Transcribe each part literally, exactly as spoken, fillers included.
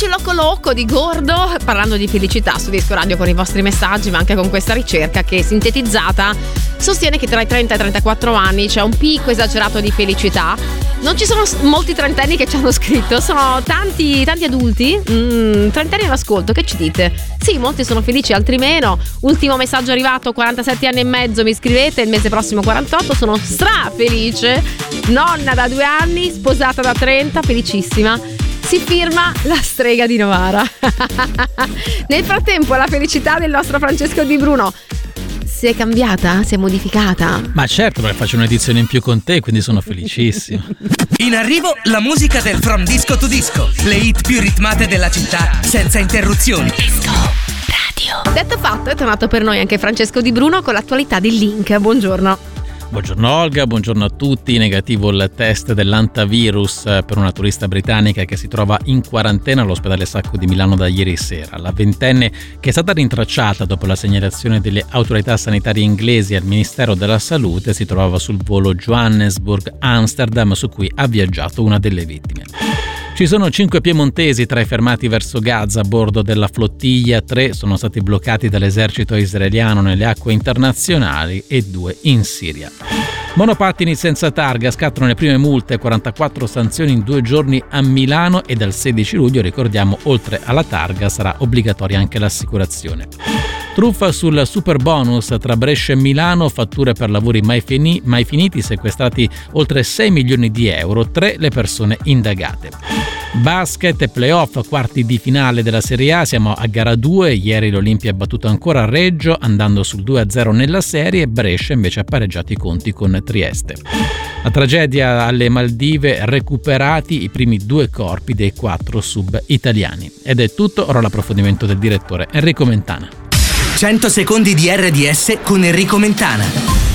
Luigi Loco Loco di Gordo, parlando di felicità su Disco Radio con i vostri messaggi, ma anche con questa ricerca che, sintetizzata, sostiene che tra i trenta e i trentaquattro anni c'è un picco esagerato di felicità. Non ci sono molti trentenni che ci hanno scritto, sono tanti tanti adulti, mm, trentenni all'ascolto, che ci dite? Sì, molti sono felici, altri meno. Ultimo messaggio arrivato, quarantasette anni e mezzo, mi scrivete, il mese prossimo quarantotto, sono stra felice, nonna da due anni, sposata da trenta, felicissima. Si firma la strega di Novara. Nel frattempo la felicità del nostro Francesco Di Bruno si è cambiata? Si è modificata? Ma certo, perché faccio un'edizione in più con te, quindi sono felicissimo. In arrivo la musica del From Disco to Disco, le hit più ritmate della città, senza interruzioni. Disco Radio. Detto fatto, è tornato per noi anche Francesco Di Bruno con l'attualità di Link. Buongiorno. Buongiorno Olga, buongiorno a tutti. Negativo il test dell'antivirus per una turista britannica che si trova in quarantena all'ospedale Sacco di Milano da ieri sera. La ventenne, che è stata rintracciata dopo la segnalazione delle autorità sanitarie inglesi al Ministero della Salute, si trovava sul volo Johannesburg-Amsterdam su cui ha viaggiato una delle vittime. Ci sono cinque piemontesi tra i fermati verso Gaza a bordo della flottiglia, tre sono stati bloccati dall'esercito israeliano nelle acque internazionali e due in Siria. Monopattini senza targa, scattano le prime multe, quarantaquattro sanzioni in due giorni a Milano e dal sedici luglio, ricordiamo, oltre alla targa sarà obbligatoria anche l'assicurazione. Truffa sul super bonus tra Brescia e Milano, fatture per lavori mai, fini, mai finiti, sequestrati oltre sei milioni di euro, tre le persone indagate. Basket e playoff, quarti di finale della Serie A, siamo a gara due, ieri l'Olimpia ha battuto ancora Reggio andando sul due a zero nella serie, Brescia invece ha pareggiato i conti con Trieste. La tragedia alle Maldive, recuperati i primi due corpi dei quattro sub italiani. Ed è tutto, ora l'approfondimento del direttore Enrico Mentana. cento secondi di R D S con Enrico Mentana.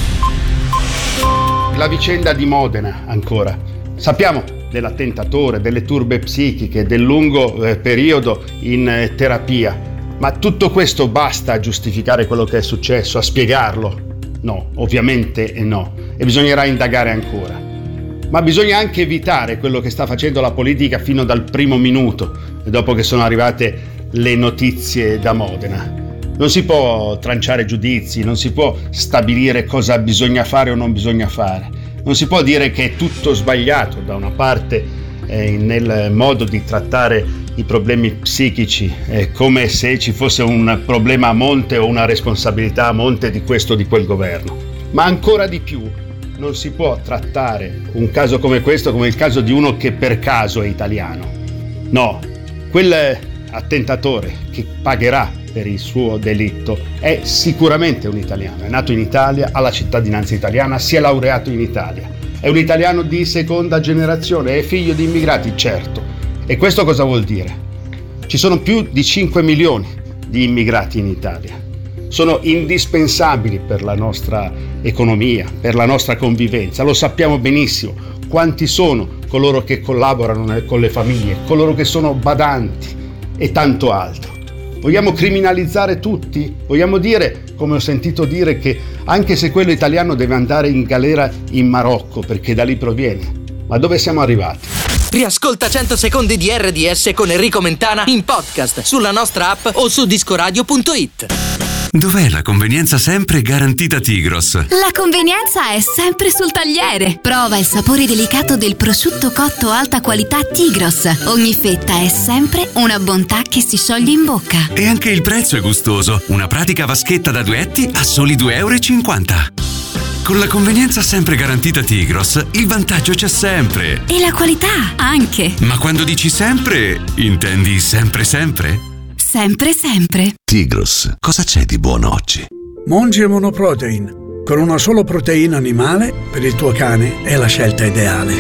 La vicenda di Modena ancora. Sappiamo dell'attentatore, delle turbe psichiche, del lungo eh, periodo in eh, terapia, ma tutto questo basta a giustificare quello che è successo, a spiegarlo? No, ovviamente no, e bisognerà indagare ancora. Ma bisogna anche evitare quello che sta facendo la politica fino dal primo minuto, dopo che sono arrivate le notizie da Modena. Non si può tranciare giudizi, non si può stabilire cosa bisogna fare o non bisogna fare. Non si può dire che è tutto sbagliato da una parte eh, nel modo di trattare i problemi psichici, eh, come se ci fosse un problema a monte o una responsabilità a monte di questo o di quel governo. Ma ancora di più, non si può trattare un caso come questo come il caso di uno che per caso è italiano. No, quel attentatore che pagherà per il suo delitto è sicuramente un italiano, è nato in Italia, ha la cittadinanza italiana, si è laureato in Italia, è un italiano di seconda generazione, è figlio di immigrati, certo. E questo cosa vuol dire? Ci sono più di cinque milioni di immigrati in Italia, sono indispensabili per la nostra economia, per la nostra convivenza, lo sappiamo benissimo. Quanti sono coloro che collaborano con le famiglie, coloro che sono badanti e tanto altro. Vogliamo criminalizzare tutti? Vogliamo dire, come ho sentito dire, che anche se quello italiano deve andare in galera in Marocco perché da lì proviene? Ma dove siamo arrivati? Riascolta cento secondi di R D S con Enrico Mentana in podcast sulla nostra app o su discoradio punto it. Dov'è la convenienza sempre garantita Tigros? La convenienza è sempre sul tagliere. Prova il sapore delicato del prosciutto cotto alta qualità Tigros. Ogni fetta è sempre una bontà che si scioglie in bocca. E anche il prezzo è gustoso. Una pratica vaschetta da duetti a soli due euro e cinquanta. Con la convenienza sempre garantita Tigros, il vantaggio c'è sempre. E la qualità anche. Ma quando dici sempre, intendi sempre sempre? Sempre sempre. Tigros, cosa c'è di buono oggi? Monge Monoprotein. Con una sola proteina animale, per il tuo cane è la scelta ideale.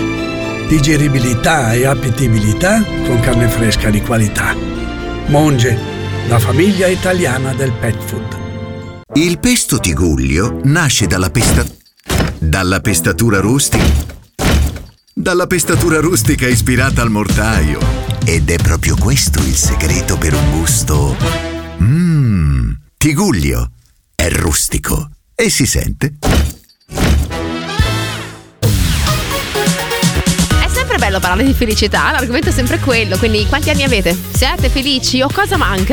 Digeribilità e appetibilità con carne fresca di qualità. Monge, la famiglia italiana del pet food. Il pesto Tigullio nasce dalla pesta... dalla pestatura rustica... dalla pestatura rustica ispirata al mortaio. Ed è proprio questo il segreto per un gusto... Mmm... Tigullio. È rustico. E si sente... bello parlare di felicità, l'argomento è sempre quello, quindi quanti anni avete? Siete felici o cosa manca?